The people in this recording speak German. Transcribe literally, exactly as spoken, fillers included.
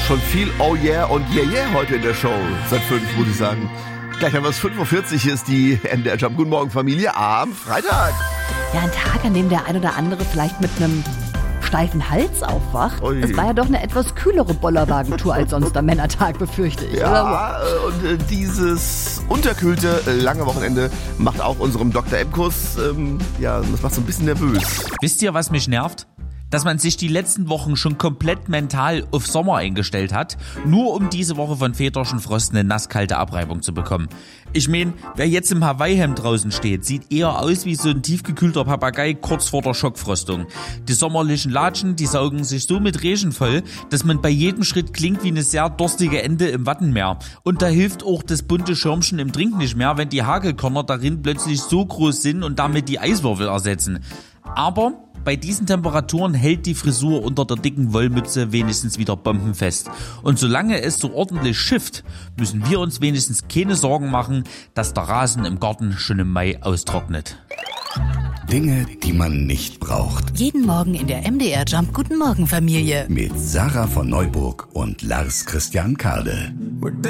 schon viel Oh yeah und Yeah yeah heute in der Show. Seit fünf, muss ich sagen. Gleich haben wir es, fünf Uhr vierzig ist die M D R Jump. Guten Morgen, Familie, am Freitag. Ja, ein Tag, an dem der ein oder andere vielleicht mit einem steifen Hals aufwacht. Ui. Es war ja doch eine etwas kühlere Bollerwagentour als sonst am Männertag, befürchte ich. Ja, oder? Und äh, dieses unterkühlte, äh, lange Wochenende macht auch unserem Doktor Epkus, ähm, ja, das macht so ein bisschen nervös. Wisst ihr, was mich nervt? Dass man sich die letzten Wochen schon komplett mental auf Sommer eingestellt hat, nur um diese Woche von Väterchen Frost eine nasskalte Abreibung zu bekommen. Ich meine, wer jetzt im Hawaii-Hemd draußen steht, sieht eher aus wie so ein tiefgekühlter Papagei kurz vor der Schockfrostung. Die sommerlichen Latschen, die saugen sich so mit Regen voll, dass man bei jedem Schritt klingt wie eine sehr durstige Ente im Wattenmeer. Und da hilft auch das bunte Schirmchen im Trink nicht mehr, wenn die Hagelkörner darin plötzlich so groß sind und damit die Eiswürfel ersetzen. Aber bei diesen Temperaturen hält die Frisur unter der dicken Wollmütze wenigstens wieder bombenfest. Und solange es so ordentlich schifft, müssen wir uns wenigstens keine Sorgen machen, dass der Rasen im Garten schon im Mai austrocknet. Dinge, die man nicht braucht. Jeden Morgen in der M D R Jump Guten Morgen Familie. Mit Sarah von Neuburg und Lars Christian Kade.